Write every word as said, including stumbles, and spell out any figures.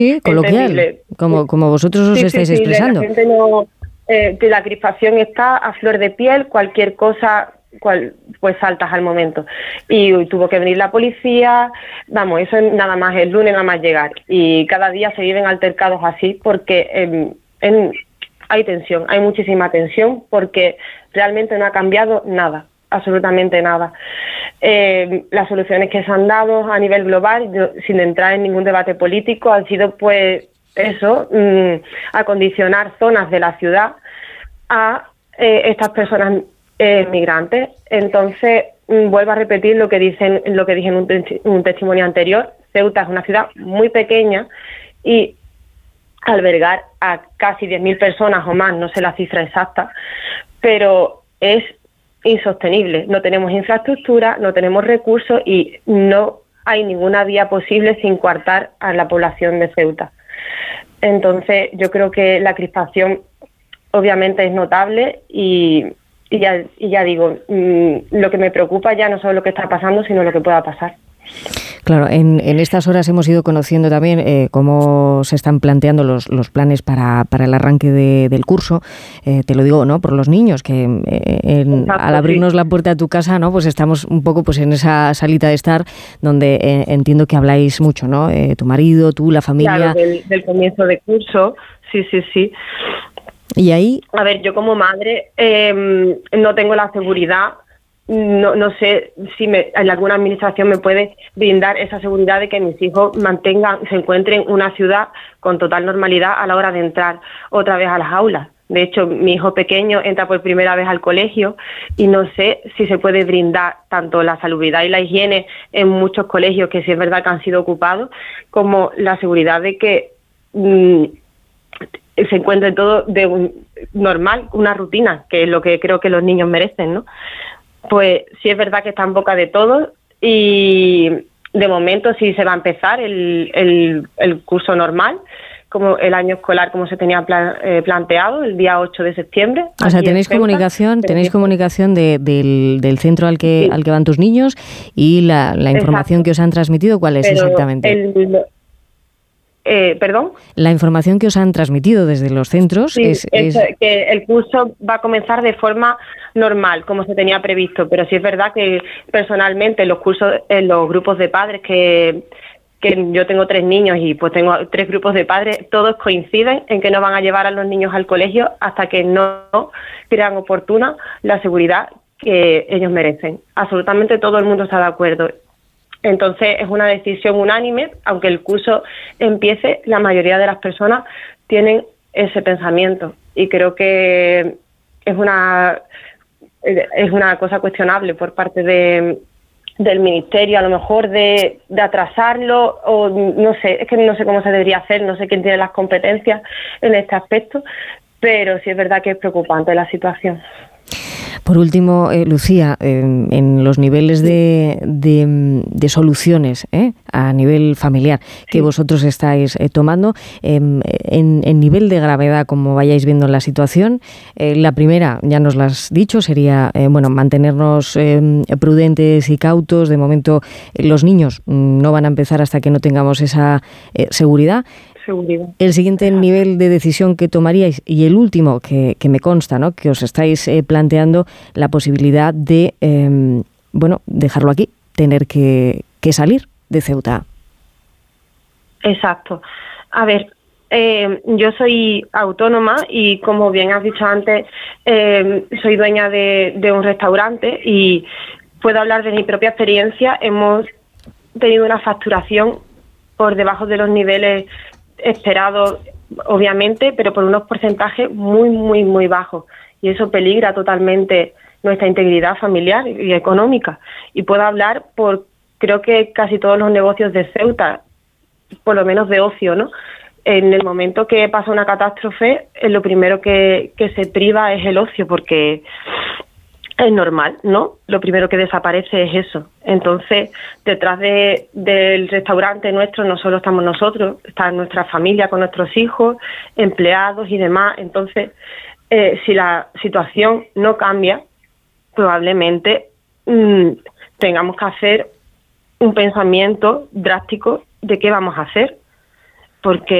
coloquial, como, como vosotros os sí, estáis sí, sí, expresando. La gente no, eh, que la crispación está a flor de piel, cualquier cosa, cual, pues saltas al momento. Y tuvo que venir la policía, vamos, eso es nada más, el lunes nada más llegar. Y cada día se viven altercados así porque en, en, hay tensión, hay muchísima tensión porque realmente no ha cambiado nada, absolutamente nada. Eh, las soluciones que se han dado a nivel global, yo, sin entrar en ningún debate político, han sido pues eso, mmm, acondicionar zonas de la ciudad a eh, estas personas eh, migrantes. Entonces, mmm, vuelvo a repetir lo que dicen, lo que dije en un, te un testimonio anterior. Ceuta es una ciudad muy pequeña y albergar a casi diez mil personas o más, no sé la cifra exacta, pero es insostenible. No tenemos infraestructura, no tenemos recursos y no hay ninguna vía posible sin coartar a la población de Ceuta. Entonces, yo creo que la crispación obviamente es notable y, y, ya, y ya digo, mmm, lo que me preocupa ya no solo lo que está pasando, sino lo que pueda pasar. Claro, en, en estas horas hemos ido conociendo también eh, cómo se están planteando los, los planes para, para el arranque de, del curso. Eh, te lo digo, ¿no? Por los niños, que eh, en, Exacto, al abrirnos sí. la puerta de tu casa, ¿no? Pues estamos un poco pues en esa salita de estar donde eh, entiendo que habláis mucho, ¿no? Eh, tu marido, tú, la familia. Claro, del, del comienzo de curso, sí, sí, sí. Y ahí... A ver, yo como madre eh, no tengo la seguridad. No, no sé si me, en alguna administración me puede brindar esa seguridad de que mis hijos mantengan, se encuentren en una ciudad con total normalidad a la hora de entrar otra vez a las aulas. De hecho, mi hijo pequeño entra por primera vez al colegio y no sé si se puede brindar tanto la salubridad y la higiene en muchos colegios que sí es verdad que han sido ocupados, como la seguridad de que mmm, se encuentre todo de un, normal, una rutina, que es lo que creo que los niños merecen, ¿no? Pues sí es verdad que está en boca de todos y de momento sí se va a empezar el, el, el curso normal, como el año escolar como se tenía plan, eh, planteado, el día ocho de septiembre. O sea, tenéis comunicación, tenéis comunicación de, del, del centro al que, sí. al que van tus niños y la, la información Exacto. que os han transmitido, ¿cuál es Pero exactamente? El, Eh, ¿Perdón? La información que os han transmitido desde los centros sí, es, es, es... que el curso va a comenzar de forma normal, como se tenía previsto, pero sí es verdad que personalmente en los cursos, en los grupos de padres que, que yo tengo tres niños y pues tengo tres grupos de padres, todos coinciden en que no van a llevar a los niños al colegio hasta que no crean oportuna la seguridad que ellos merecen. Absolutamente todo el mundo está de acuerdo. Entonces es una decisión unánime, aunque el curso empiece, la mayoría de las personas tienen ese pensamiento y creo que es una es una cosa cuestionable por parte de del ministerio, a lo mejor de, de atrasarlo o no sé, es que no sé cómo se debería hacer, no sé quién tiene las competencias en este aspecto, pero sí es verdad que es preocupante la situación. Por último, eh, Lucía, eh, en los niveles de, de, de soluciones ¿eh? a nivel familiar que sí. vosotros estáis eh, tomando, eh, en, en nivel de gravedad, como vayáis viendo la situación, eh, la primera, ya nos lo has dicho, sería eh, bueno mantenernos eh, prudentes y cautos. De momento, eh, los niños no van a empezar hasta que no tengamos esa eh, seguridad. Seguridad. El siguiente Exacto. nivel de decisión que tomaríais y el último que, que me consta, ¿no? que os estáis eh, planteando la posibilidad de, eh, bueno, dejarlo aquí, tener que, que salir de Ceuta. Exacto. A ver, eh, yo soy autónoma y como bien has dicho antes, eh, soy dueña de, de un restaurante y puedo hablar de mi propia experiencia. Hemos tenido una facturación por debajo de los niveles esperados, obviamente, pero por unos porcentajes muy, muy, muy bajos. Y eso peligra totalmente nuestra integridad familiar y económica. Y puedo hablar por, creo que casi todos los negocios de Ceuta, por lo menos de ocio, ¿no? En el momento que pasa una catástrofe, lo primero que, que se priva es el ocio, porque es normal, ¿no? Lo primero que desaparece es eso. Entonces, detrás de, del restaurante nuestro no solo estamos nosotros, está nuestra familia con nuestros hijos, empleados y demás. Entonces, eh, si la situación no cambia, probablemente mmm, tengamos que hacer un pensamiento drástico de qué vamos a hacer. porque